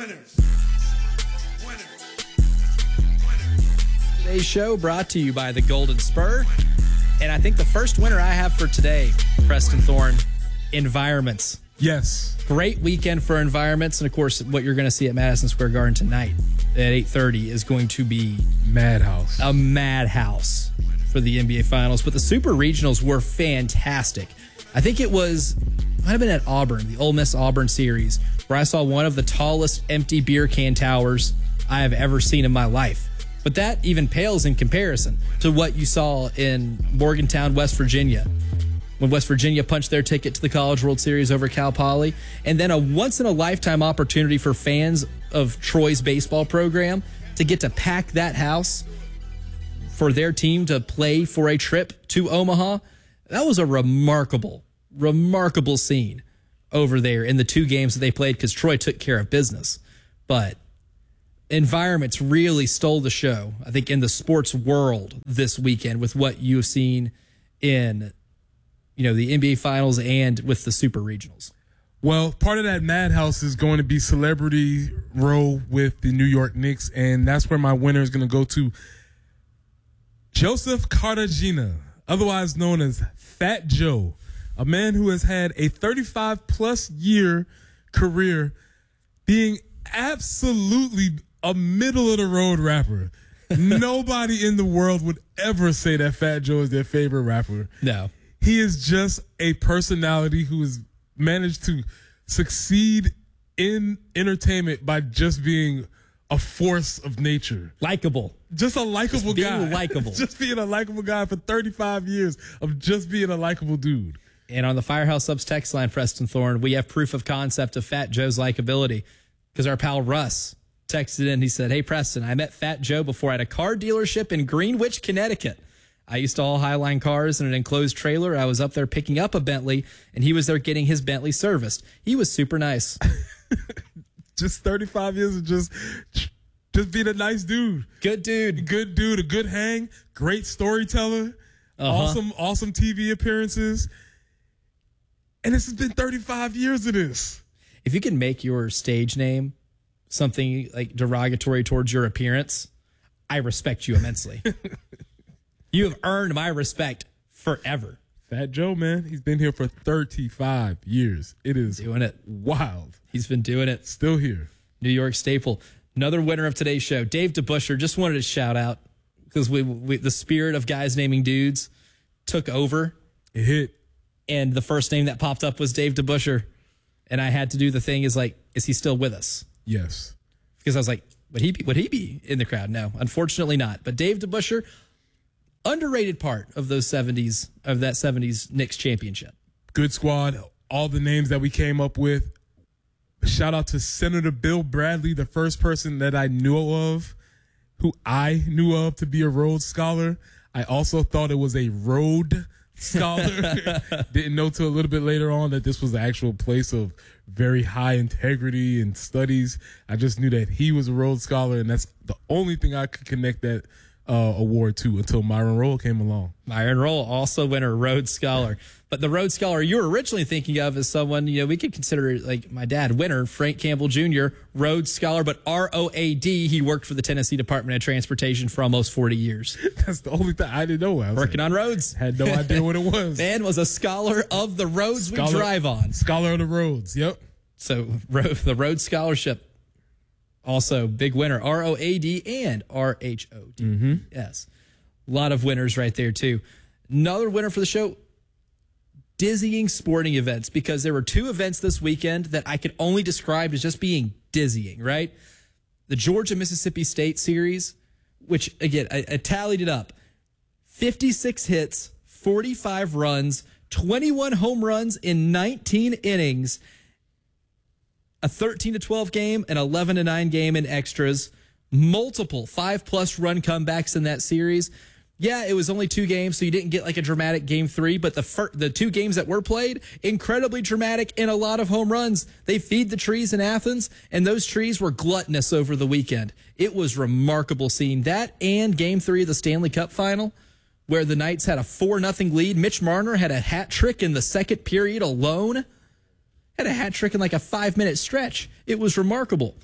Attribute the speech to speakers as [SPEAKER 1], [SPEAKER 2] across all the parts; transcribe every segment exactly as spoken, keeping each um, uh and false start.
[SPEAKER 1] Winners. Winners. Winners.
[SPEAKER 2] Today's show brought to you by the Golden Spur. And I think the first winner I have for today, Preston Thorne, environments.
[SPEAKER 3] Yes.
[SPEAKER 2] Great weekend for environments. And, of course, what you're going to see at Madison Square Garden tonight at eight thirty is going to be
[SPEAKER 3] Madhouse.
[SPEAKER 2] A madhouse for the N B A Finals. But the Super Regionals were fantastic. I think it was, might have been at Auburn, the Ole Miss Auburn series, where I saw one of the tallest empty beer can towers I have ever seen in my life. But that even pales in comparison to what you saw in Morgantown, West Virginia, when West Virginia punched their ticket to the College World Series over Cal Poly, and then a once-in-a-lifetime opportunity for fans of Troy's baseball program to get to pack that house for their team to play for a trip to Omaha. That was a remarkable, remarkable scene over there in the two games that they played because Troy took care of business. But environments really stole the show, I think, in the sports world this weekend with what you've seen in, you know, the N B A Finals and with the Super Regionals.
[SPEAKER 3] Well, part of that madhouse is going to be Celebrity Row with the New York Knicks, and that's where my winner is going to go to Joseph Cartagena, otherwise known as Fat Joe, a man who has had a thirty-five plus year career being absolutely a middle-of-the-road rapper. Nobody in the world would ever say that Fat Joe is their favorite rapper.
[SPEAKER 2] No.
[SPEAKER 3] He is just a personality who has managed to succeed in entertainment by just being a force of nature.
[SPEAKER 2] Likeable.
[SPEAKER 3] Just a likable guy.
[SPEAKER 2] Being likable.
[SPEAKER 3] Just being a likable guy for thirty-five years of just being a likable dude.
[SPEAKER 2] And on the Firehouse Subs text line, Preston Thorne, we have proof of concept of Fat Joe's likability because our pal Russ texted in. He said, "Hey, Preston, I met Fat Joe before at a car dealership in Greenwich, Connecticut. I used to haul Highline cars in an enclosed trailer. I was up there picking up a Bentley, and he was there getting his Bentley serviced. He was super nice."
[SPEAKER 3] Just thirty-five years of just, just being a nice dude.
[SPEAKER 2] Good dude.
[SPEAKER 3] Good dude, a good hang, great storyteller,
[SPEAKER 2] uh-huh.
[SPEAKER 3] awesome, awesome T V appearances. And this has been thirty-five years of this.
[SPEAKER 2] If you can make your stage name something like derogatory towards your appearance, I respect you immensely. You have earned my respect forever.
[SPEAKER 3] Fat Joe, man, he's been here for thirty-five years. It is
[SPEAKER 2] doing it
[SPEAKER 3] wild.
[SPEAKER 2] He's been doing it.
[SPEAKER 3] Still here.
[SPEAKER 2] New York staple. Another winner of today's show, Dave DeBuscher. Just wanted to shout out because we, we the spirit of guys naming dudes took over.
[SPEAKER 3] It hit.
[SPEAKER 2] And the first name that popped up was Dave DeBuscher. And I had to do the thing is like, is he still with us?
[SPEAKER 3] Yes.
[SPEAKER 2] Because I was like, would he be, would he be in the crowd? No, unfortunately not. But Dave DeBuscher, underrated part of those seventies, of that seventies Knicks championship.
[SPEAKER 3] Good squad. All the names that we came up with. Shout out to Senator Bill Bradley, the first person that I knew of, who I knew of to be a Rhodes Scholar. I also thought it was a Road Scholar. Didn't know till a little bit later on that this was the actual place of very high integrity and studies. I just knew that he was a Rhodes Scholar, and that's the only thing I could connect that uh, award to until Myron Rolle came along.
[SPEAKER 2] Myron Rolle, also winner, Rhodes Scholar. But the Rhodes Scholar you were originally thinking of as someone, you know, we could consider like my dad, winner, Frank Campbell Junior, Rhodes Scholar, but R O A D. He worked for the Tennessee Department of Transportation for almost forty years.
[SPEAKER 3] That's the only thing I didn't know. I was
[SPEAKER 2] Working
[SPEAKER 3] like,
[SPEAKER 2] on roads.
[SPEAKER 3] Had no idea what it was.
[SPEAKER 2] Man was a scholar of the roads
[SPEAKER 3] Scholar,
[SPEAKER 2] we drive on.
[SPEAKER 3] Scholar of the roads, yep.
[SPEAKER 2] So the Rhodes Scholarship, also big winner, R O A D and R H O D.
[SPEAKER 3] Mm-hmm.
[SPEAKER 2] Yes. A lot of winners right there, too. Another winner for the show, dizzying sporting events, because there were two events this weekend that I could only describe as just being dizzying, right? The Georgia-Mississippi State series, which, again, I, I tallied it up. fifty-six hits, forty-five runs, twenty-one home runs in nineteen innings, a thirteen to twelve game, an eleven to nine game in extras, multiple five-plus run comebacks in that series. Yeah, it was only two games, so you didn't get like a dramatic game three, but the fir- the two games that were played, incredibly dramatic and a lot of home runs. They feed the trees in Athens, and those trees were gluttonous over the weekend. It was remarkable seeing that and game three of the Stanley Cup final, where the Knights had a four nothing lead. Mitch Marner had a hat trick in the second period alone. Had a hat trick in like a five-minute stretch. It was remarkable.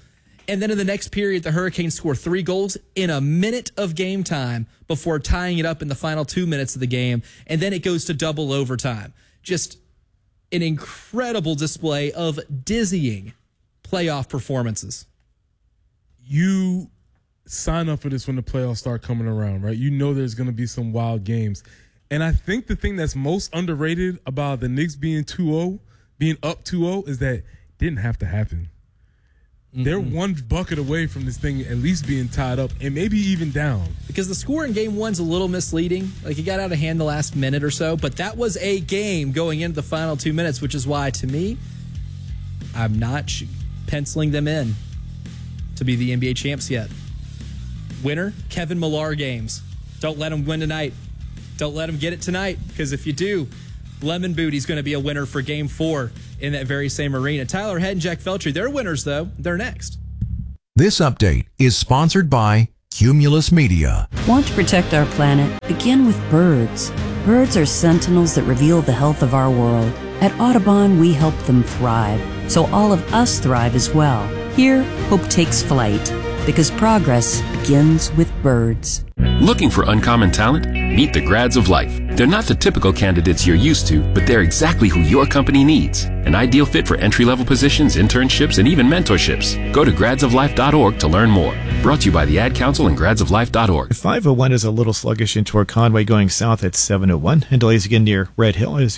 [SPEAKER 2] And then in the next period, the Hurricanes score three goals in a minute of game time before tying it up in the final two minutes of the game. And then it goes to double overtime. Just an incredible display of dizzying playoff performances.
[SPEAKER 3] You sign up for this when the playoffs start coming around, right? You know there's going to be some wild games. And I think the thing that's most underrated about the Knicks being two oh, being up two oh, is that it didn't have to happen. Mm-hmm. They're one bucket away from this thing at least being tied up and maybe even down.
[SPEAKER 2] Because the score in game one's a little misleading. Like, it got out of hand the last minute or so, but that was a game going into the final two minutes, which is why, to me, I'm not sh- penciling them in to be the N B A champs yet. Winner, Kevin Millar games. Don't let him win tonight. Don't let him get it tonight, because if you do, Lemon Booty's going to be a winner for game four in that very same arena. Tyler Head and Jack Feltry, they're winners, though. They're next.
[SPEAKER 4] This update is sponsored by Cumulus Media.
[SPEAKER 5] Want to protect our planet? Begin with birds. Birds are sentinels that reveal the health of our world. At Audubon, we help them thrive, so all of us thrive as well. Here, hope takes flight, because progress begins with birds.
[SPEAKER 6] Looking for uncommon talent? Meet the Grads of Life. They're not the typical candidates you're used to, but they're exactly who your company needs. An ideal fit for entry-level positions, internships, and even mentorships. Go to grads of life dot org to learn more. Brought to you by the Ad Council and grads of life dot org.
[SPEAKER 7] five oh one is a little sluggish in toward Conway going south at seven oh one, and delays again near Red Hill as